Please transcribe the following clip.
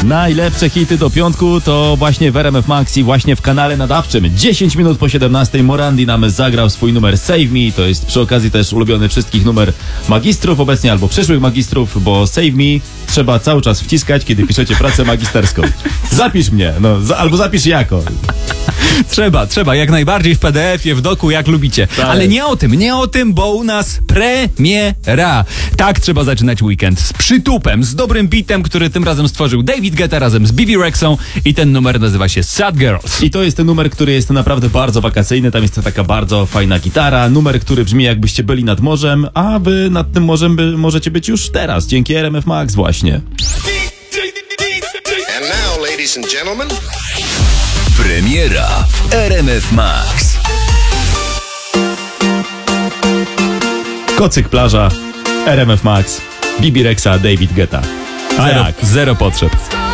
Najlepsze hity do piątku to właśnie w RMF Max i właśnie w kanale nadawczym. 10 minut po 17 Morandi nam zagrał swój numer Save Me. To jest przy okazji też ulubiony wszystkich numer magistrów obecnie albo przyszłych magistrów, bo Save Me trzeba cały czas wciskać, kiedy piszecie pracę magisterską. Zapisz mnie, albo zapisz jako. Trzeba, jak najbardziej w PDF-ie, w doku, jak lubicie. Tak. Ale nie o tym, bo u nas premiera. Tak trzeba zaczynać weekend. Z przytupem, z dobrym beatem, który tym razem stworzył David Guetta razem z Bibi Rexą i ten numer nazywa się Sad Girls. I to jest ten numer, który jest naprawdę bardzo wakacyjny, tam jest taka bardzo fajna gitara, numer, który brzmi jakbyście byli nad morzem, a wy nad tym morzem możecie być już teraz, dzięki RMF Max właśnie. And now, ladies and gentlemen, Premiera w RMF Max. Kocyk plaża, RMF Max, Bibi Rexa, David Guetta. A jak? Zero potrzeb.